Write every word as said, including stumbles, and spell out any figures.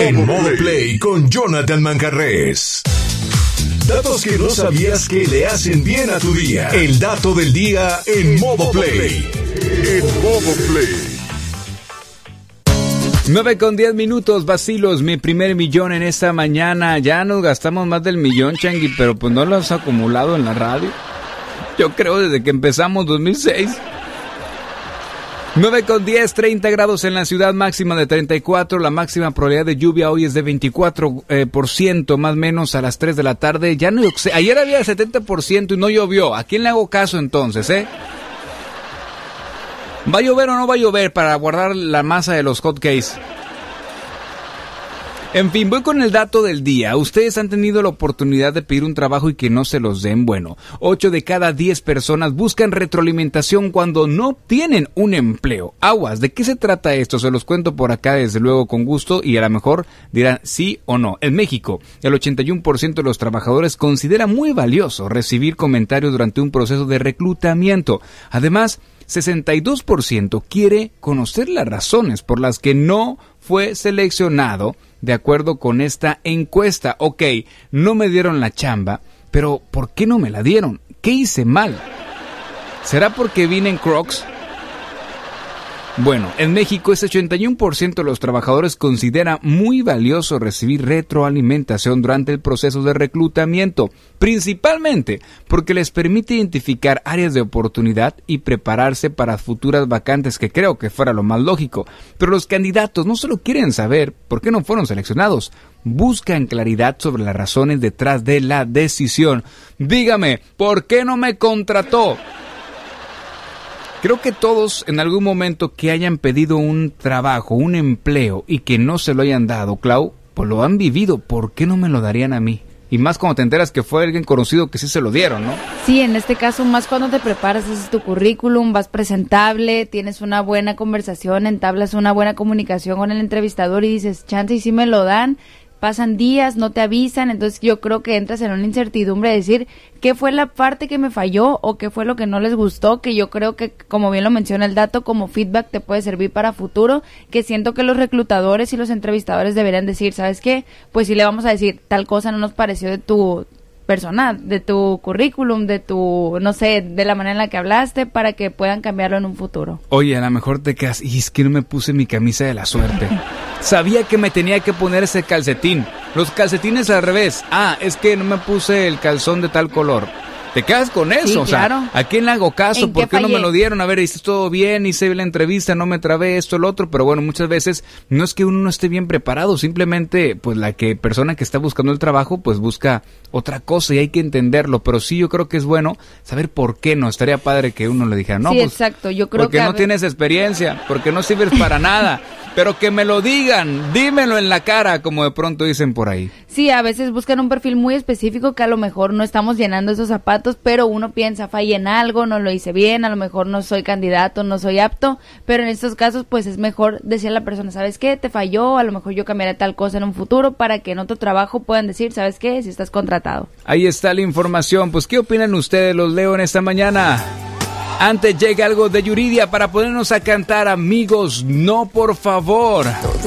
En Modo Play con Jonathan Manjarrés. Datos que no sabías que le hacen bien a tu día. El dato del día en Modo Play. En Modo Play. nueve con diez minutos, vacilos, mi primer millón en esta mañana. Ya nos gastamos más del millón, Changui, pero pues no lo has acumulado en la radio. Yo creo desde que empezamos dos mil seis. nueve con diez, treinta grados en la ciudad, máxima de treinta y cuatro. La máxima probabilidad de lluvia hoy es de veinticuatro por ciento, más o menos a las tres de la tarde. Ya no, ayer había setenta por ciento y no llovió. ¿A quién le hago caso entonces, eh? ¿Va a llover o no va a llover para guardar la masa de los hotcakes? En fin, voy con el dato del día. Ustedes han tenido la oportunidad de pedir un trabajo y que no se los den. Bueno, ocho de cada diez personas buscan retroalimentación cuando no tienen un empleo. Aguas, ¿de qué se trata esto? Se los cuento por acá desde luego con gusto y a lo mejor dirán sí o no. En México, el ochenta y uno por ciento de los trabajadores considera muy valioso recibir comentarios durante un proceso de reclutamiento. Además, sesenta y dos por ciento quiere conocer las razones por las que no fue seleccionado de acuerdo con esta encuesta. Ok, no me dieron la chamba, pero ¿por qué no me la dieron? ¿Qué hice mal? ¿Será porque vine en Crocs? Bueno, en México ese ochenta y uno por ciento de los trabajadores considera muy valioso recibir retroalimentación durante el proceso de reclutamiento, principalmente porque les permite identificar áreas de oportunidad y prepararse para futuras vacantes, que creo que fuera lo más lógico. Pero los candidatos no solo quieren saber por qué no fueron seleccionados, buscan claridad sobre las razones detrás de la decisión. Dígame, ¿por qué no me contrató? Creo que todos en algún momento que hayan pedido un trabajo, un empleo y que no se lo hayan dado, Clau, pues lo han vivido. ¿Por qué no me lo darían a mí? Y más cuando te enteras que fue alguien conocido que sí se lo dieron, ¿no? Sí, en este caso más cuando te preparas, haces tu currículum, vas presentable, tienes una buena conversación, entablas una buena comunicación con el entrevistador y dices, chance y sí me lo dan. Pasan días, no te avisan, entonces yo creo que entras en una incertidumbre de decir qué fue la parte que me falló o qué fue lo que no les gustó, que yo creo que, como bien lo menciona el dato, como feedback te puede servir para futuro, que siento que los reclutadores y los entrevistadores deberían decir, ¿sabes qué? Pues sí le vamos a decir, tal cosa no nos pareció de tu persona, de tu currículum, de tu, no sé, de la manera en la que hablaste, para que puedan cambiarlo en un futuro. Oye, a lo mejor te quedas, y es que no me puse mi camisa de la suerte. Sabía que me tenía que poner ese calcetín. Los calcetines al revés. Ah, es que no me puse el calzón de tal color. Te quedas con eso, sí, o sea, claro. ¿a quién le hago caso? ¿Por qué no me lo dieron? A ver, hice todo bien, hice la entrevista, no me trabé esto, lo otro, pero bueno, muchas veces no es que uno no esté bien preparado, simplemente pues la que persona que está buscando el trabajo pues busca otra cosa y hay que entenderlo, pero sí yo creo que es bueno saber por qué no. Estaría padre que uno le dijera, no, sí, pues exacto. Yo creo porque que no tienes experiencia, porque no sirves para nada. Pero que me lo digan, dímelo en la cara, como de pronto dicen por ahí. Sí, a veces buscan un perfil muy específico que a lo mejor no estamos llenando esos zapatos, pero uno piensa, fallé en algo, no lo hice bien, a lo mejor no soy candidato, no soy apto, pero en estos casos pues es mejor decir a la persona, ¿sabes qué? Te falló, a lo mejor yo cambiaré tal cosa en un futuro para que en otro trabajo puedan decir, ¿sabes qué? Si estás contratado. Ahí está la información, pues ¿qué opinan ustedes? Los leo en esta mañana. Antes llega algo de Yuridia para ponernos a cantar, amigos, no por favor.